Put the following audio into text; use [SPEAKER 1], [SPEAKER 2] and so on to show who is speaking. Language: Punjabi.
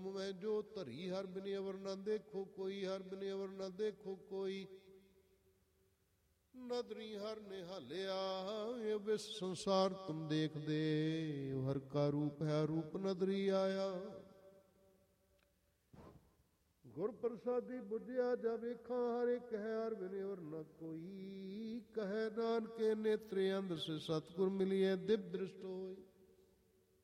[SPEAKER 1] ਹੁਕਮ ਮੈਂ ਜੋ ਧਰੀ ਹਰ ਬਿਨ ਅਵਰ ਨਾ ਦੇਖੋ ਕੋਈ, ਹਰ ਬਿਨ ਅਵਰ ਨਾ ਦੇਖੋ ਕੋਈ। ਨਦਰੀ ਹਰ ਨਿਹਾਲਿਆ ਇਹ ਵਿਸ ਸੰਸਾਰ ਤੁਮ ਦੇਖਦੇ, ਹਰ ਕਾ ਰੂਪ ਹੈ ਰੂਪ ਨਦਰੀ ਆਇਆ। ਗੁਰ ਪ੍ਰਸਾਦੀ ਬੁਝਿਆ ਜਾ ਵੇਖਾਂ, ਹਰ ਇੱਕ ਹੈ ਹਰ ਬਿਨ ਅਵਰ ਨਾ ਕੋਈ। ਕਹੈ ਨਾਨਕੇ ਨੇਤਰੇ ਅੰਧ ਸੇ ਸਤਿਗੁਰ ਮਿਲੀਐ ਦਿਵ ਦ੍ਰਿਸ਼ਟ ਹੋਏ।